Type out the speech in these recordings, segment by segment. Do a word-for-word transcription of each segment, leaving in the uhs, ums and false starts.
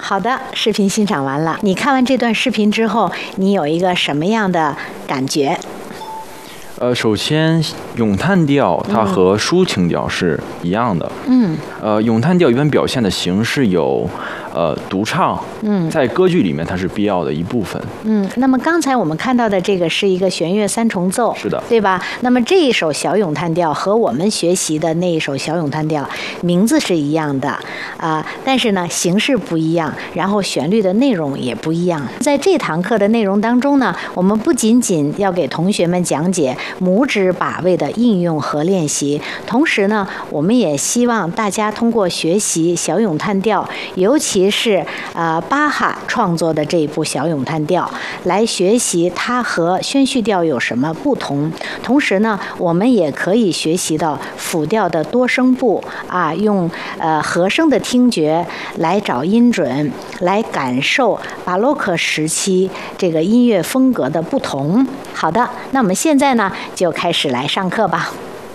好的，视频欣赏完了，你看完这段视频之后，你有一个什么样的感觉？ 呃，首先，咏叹调它和抒情调是一样的。嗯。呃，咏叹调一般表现的形式有，呃，独唱。嗯。在歌剧里面，它是必要的一部分。 嗯。那么刚才我们看到的这个是一个弦乐三重奏。 是的。 对吧？那么这一首小咏叹调和我们学习的那一首小咏叹调名字是一样的啊、呃，但是呢形式不一样，然后旋律的内容也不一样。在这堂课的内容当中呢，我们不仅仅要给同学们讲解拇指把位的应用和练习，同时呢，我们也希望大家通过学习小咏叹调，尤其是呃巴哈创作的这一部小咏叹调，来学习它和宣叙调有什么不同。同时呢，我们也可以学习到辅调的多声部啊，用呃和声的听觉来找音准，来感受巴洛克时期这个音乐风格的不同。好的，那我们现在呢就开始来上课吧。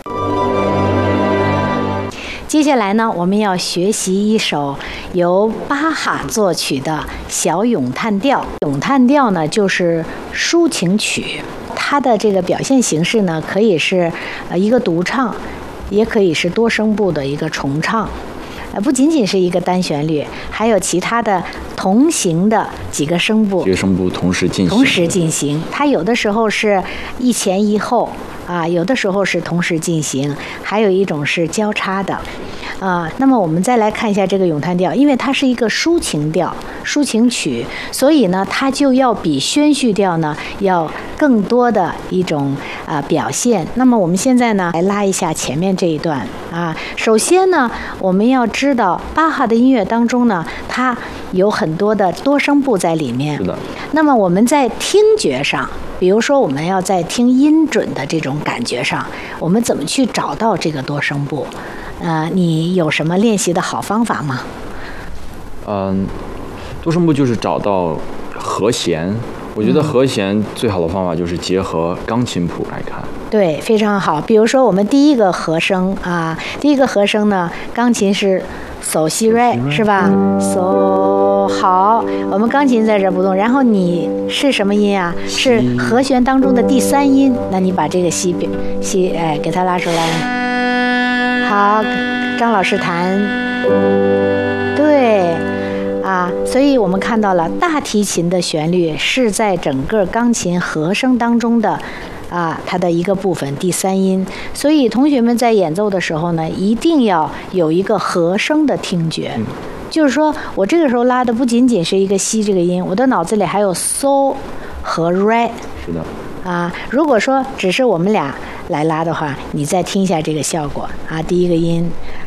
接下来呢，我们要学习一首由巴哈作曲的小咏叹调。咏叹调呢，就是抒情曲，它的这个表现形式呢，可以是呃一个独唱，也可以是多声部的一个重唱。呃，不仅仅是一个单旋律，还有其他的同行的几个声部， 几个声部同时进行。 同时进行，它有的时候是一前一后啊，有的时候是同时进行，还有一种是交叉的。啊，那么我们再来看一下这个咏叹调，因为它是一个抒情调、抒情曲，所以呢，它就要比宣叙调呢要更多的一种啊、呃、表现。那么我们现在呢，来拉一下前面这一段啊。首先呢，我们要知道巴哈的音乐当中呢，它有很多的多声部在里面。 是的。 那么我们在听觉上，比如说我们要在听音准的这种感觉上，我们怎么去找到这个多声部？呃，你有什么练习的好方法吗？ 嗯，多声部就是找到和弦。我觉得和弦最好的方法就是结合钢琴谱来看。 对，非常好。比如说我们第一个和声啊，第一个和声呢，钢琴是嗦西瑞，是吧？嗦，好，我们钢琴在这不动，然后你是什么音啊？是和弦当中的第三音，那你把这个西西哎给它拉出来。好，张老师弹，对，啊，所以我们看到了大提琴的旋律是在整个钢琴和声当中的啊，它的一个部分，第三音。所以同学们在演奏的时候呢，一定要有一个和声的听觉，嗯、就是说我这个时候拉的不仅仅是一个西这个音，我的脑子里还有 so 和 re。 是的。 啊，如果说只是我们俩来拉的话，你再听一下这个效果啊，第一个音。